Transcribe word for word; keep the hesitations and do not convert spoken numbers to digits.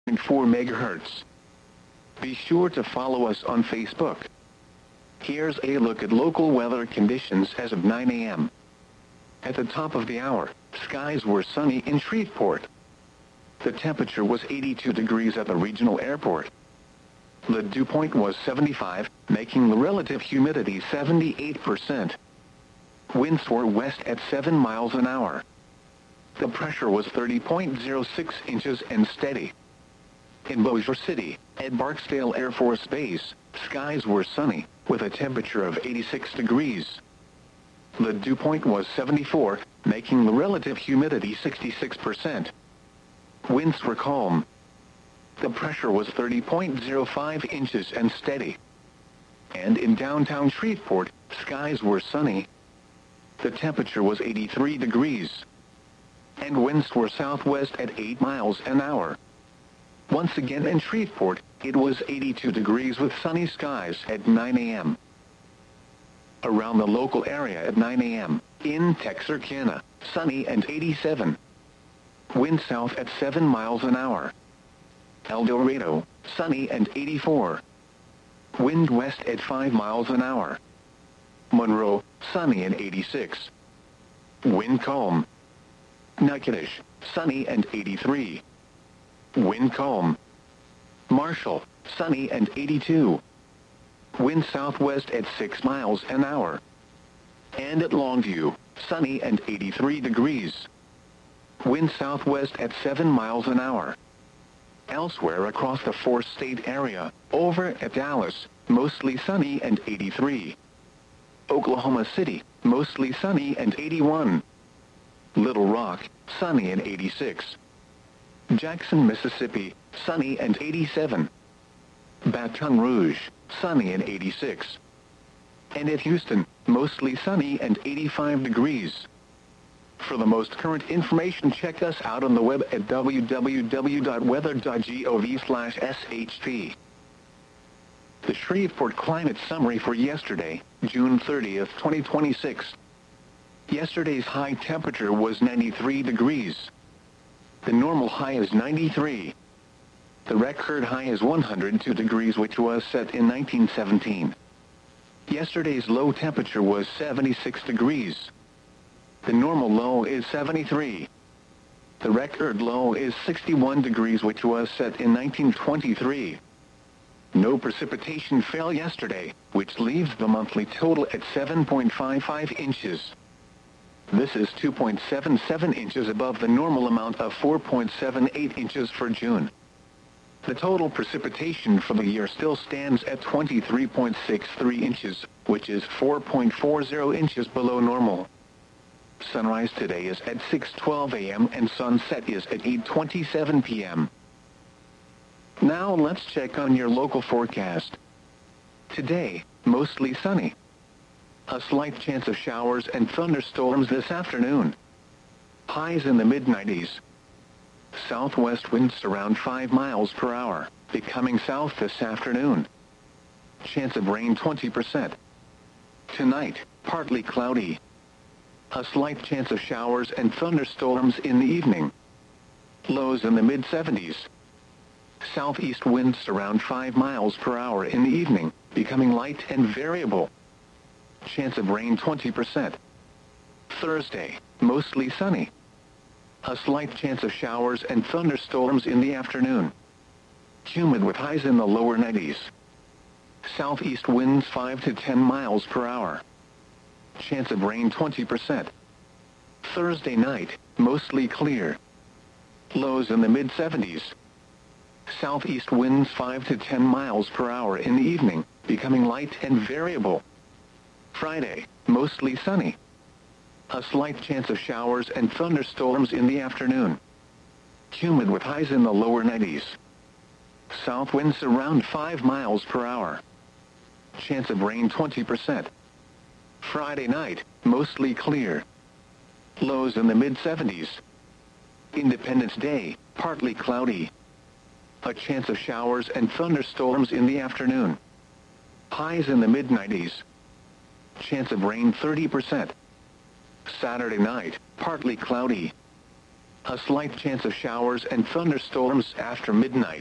point four megahertz. Be sure to follow us on Facebook. Here's a look at local weather conditions as of nine a m At the top of the hour, skies were sunny in Shreveport. The temperature was eighty-two degrees at the regional airport. The dew point was seventy-five, making the relative humidity seventy-eight percent. Winds were west at seven miles an hour. The pressure was thirty point zero six inches and steady. In Bossier City, at Barksdale Air Force Base, skies were sunny, with a temperature of eighty-six degrees. The dew point was seventy-four, making the relative humidity sixty-six percent. Winds were calm. The pressure was thirty point zero five inches and steady. And in downtown Shreveport, skies were sunny. The temperature was eighty-three degrees. And winds were southwest at eight miles an hour. Once again in Shreveport, it was eighty-two degrees with sunny skies at nine a m Around the local area at nine a m, in Texarkana, sunny and eighty-seven. Wind south at seven miles an hour. El Dorado, sunny and eighty-four. Wind west at five miles an hour. Monroe, sunny and eighty-six. Wind calm. Natchitoches, sunny and eighty-three. Wind calm. Marshall, sunny and eighty-two. Wind southwest at six miles an hour. And at Longview, sunny and eighty-three degrees. Wind southwest at seven miles an hour. Elsewhere across the four-state area, over at Dallas, mostly sunny and eighty-three. Oklahoma City, mostly sunny and eighty-one. Little Rock, sunny and eighty-six. Jackson, Mississippi, sunny and eighty-seven. Baton Rouge, sunny and eighty-six. And at Houston, mostly sunny and eighty-five degrees. For the most current information, check us out on the web at w w w dot weather dot gov slash s h p. The Shreveport Climate Summary for yesterday, June thirtieth, twenty twenty-six. Yesterday's high temperature was ninety-three degrees. The normal high is ninety-three. The record high is one hundred two degrees, which was set in nineteen seventeen. Yesterday's low temperature was seventy-six degrees. The normal low is seventy-three. The record low is sixty-one degrees, which was set in nineteen twenty-three. No precipitation fell yesterday, which leaves the monthly total at seven point five five inches. This is two point seven seven inches above the normal amount of four point seven eight inches for June. The total precipitation for the year still stands at twenty-three point six three inches, which is four point four zero inches below normal. Sunrise today is at six twelve a m and sunset is at eight twenty-seven p m Now let's check on your local forecast. Today, mostly sunny. A slight chance of showers and thunderstorms this afternoon. Highs in the mid nineties. Southwest winds around five miles per hour, becoming south this afternoon. Chance of rain twenty percent. Tonight, partly cloudy. A slight chance of showers and thunderstorms in the evening. Lows in the mid seventies. Southeast winds around five miles per hour in the evening, becoming light and variable. Chance of rain twenty percent. Thursday, mostly sunny. A slight chance of showers and thunderstorms in the afternoon. Humid with highs in the lower nineties. Southeast winds five to ten miles per hour. Chance of rain twenty percent. Thursday night, mostly clear. Lows in the mid seventies. Southeast winds five to ten miles per hour in the evening, becoming light and variable. Friday, mostly sunny. A slight chance of showers and thunderstorms in the afternoon. Humid with highs in the lower nineties. South winds around five miles per hour. Chance of rain twenty percent. Friday night, mostly clear. Lows in the mid seventies. Independence Day, partly cloudy. A chance of showers and thunderstorms in the afternoon. Highs in the mid nineties. Chance of rain thirty percent. Saturday night, partly cloudy. A slight chance of showers and thunderstorms after midnight.